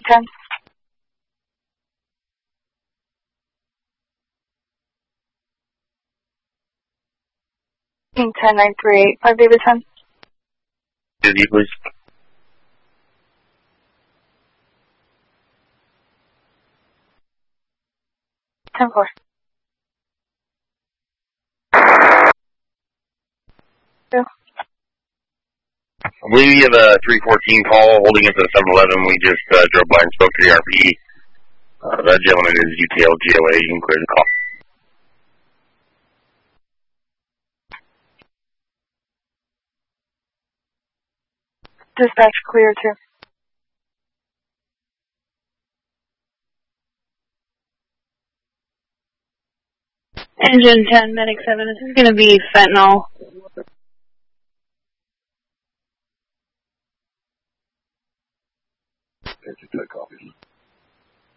10. King 10938, 5 David 10. Busy, please. Ten four. Two. I believe you have a 314 call holding up to the 711. We just drove by and spoke to the RPE. That gentleman is UTL GOA. You can clear the call. Dispatch clear 2. Engine 10, Medic 7, this is going to be fentanyl. Engine 10 copies.